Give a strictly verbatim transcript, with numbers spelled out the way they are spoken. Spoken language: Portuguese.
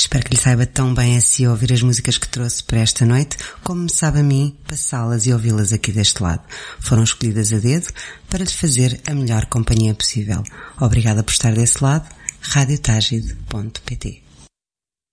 Espero que lhe saiba tão bem a si ouvir as músicas que trouxe para esta noite, como me sabe a mim passá-las e ouvi-las aqui deste lado. Foram escolhidas a dedo para lhe fazer a melhor companhia possível. Obrigada por estar desse lado. rádio tágide ponto pt